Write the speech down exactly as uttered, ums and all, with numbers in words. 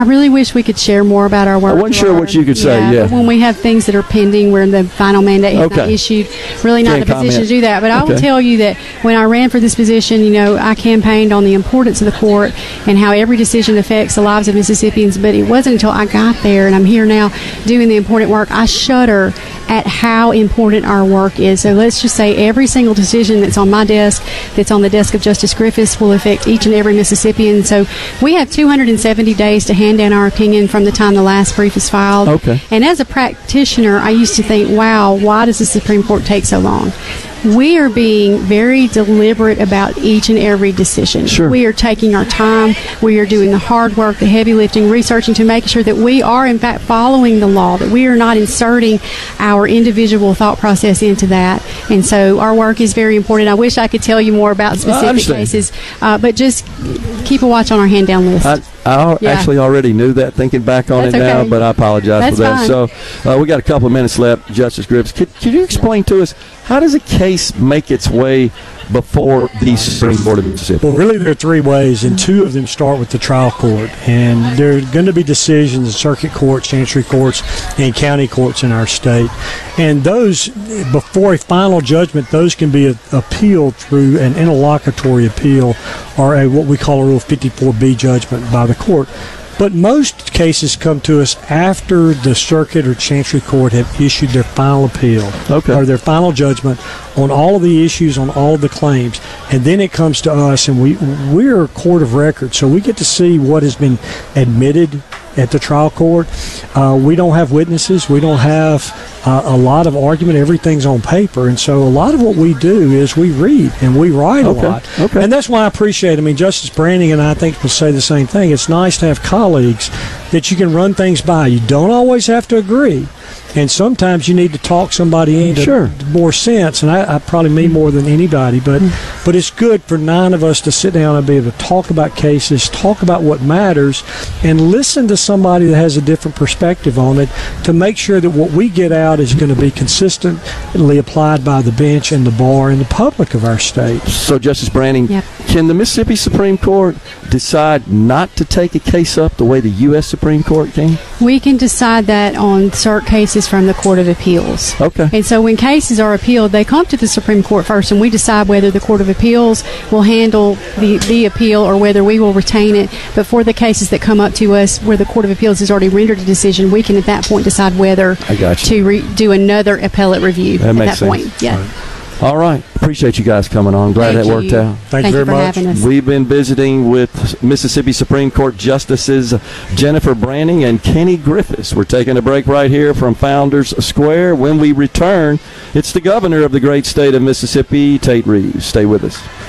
I really wish we could share more about our work. I wasn't sure what you could say, yeah. But when we have things that are pending where the final mandate has Okay. not issued, really not Can't in a position comment. to do that. But I will Okay. tell you that when I ran for this position, you know, I campaigned on the importance of the court and how every decision affects the lives of Mississippians. But it wasn't until I got there, and I'm here now doing the important work, I shudder at how important our work is. So let's just say every single decision that's on my desk, that's on the desk of Justice Griffiths, will affect each and every Mississippian. So we have two hundred seventy days to hand down our opinion from the time the last brief is filed. Okay. And as a practitioner, I used to think, wow, why does the Supreme Court take so long? We are being very deliberate about each and every decision. Sure. We are taking our time. We are doing the hard work, the heavy lifting, researching to make sure that we are, in fact, following the law, that we are not inserting our individual thought process into that. And so our work is very important. I wish I could tell you more about specific understand. cases, uh, but just keep a watch on our hand-down list. I, I Yeah. actually already knew that, thinking back on That's it now, okay. but I apologize That's for that. fine. So uh, we got a couple of minutes left, Justice Griffiths. Could, could you explain to us, how does a case make its way before the Supreme Court of Mississippi? Well, really, there are three ways, and two of them start with the trial court. And there are going to be decisions in circuit courts, chancery courts, and county courts in our state. And those, before a final judgment, those can be a- appealed through an interlocutory appeal or a what we call a Rule fifty-four B judgment by the court. But most cases come to us after the circuit or chancery court have issued their final appeal Okay. or their final judgment on all of the issues, on all of the claims. And then it comes to us, and we, we're a court of record, so we get to see what has been admitted at the trial court. Uh, we don't have witnesses. We don't have uh, a lot of argument. Everything's on paper. And so a lot of what we do is we read and we write Okay, a lot. okay. And that's why I appreciate it. I mean, Justice Branning and I think will say the same thing. It's nice to have colleagues that you can run things by. You don't always have to agree. And sometimes you need to talk somebody into Sure. more sense, and I, I probably mean more than anybody, but but it's good for nine of us to sit down and be able to talk about cases, talk about what matters, and listen to somebody that has a different perspective on it to make sure that what we get out is going to be consistently applied by the bench and the bar and the public of our state. So, Justice Branning, Yep. can the Mississippi Supreme Court decide not to take a case up the way the U S Supreme Court can? We can decide that on cert cases from the Court of Appeals. Okay. And so when cases are appealed, they come to the Supreme Court first, and we decide whether the Court of Appeals will handle the, the appeal or whether we will retain it. But for the cases that come up to us where the Court of Appeals has already rendered a decision, we can at that point decide whether I got you. to re- do another appellate review That at makes that sense. point. Yeah. All right. Appreciate you guys coming on. Glad Thank that worked you. out. Thank you you very for much. having us. We've been visiting with Mississippi Supreme Court Justices Jennifer Branning and Kenny Griffiths. We're taking a break right here from Founders Square. When we return, it's the governor of the great state of Mississippi, Tate Reeves. Stay with us.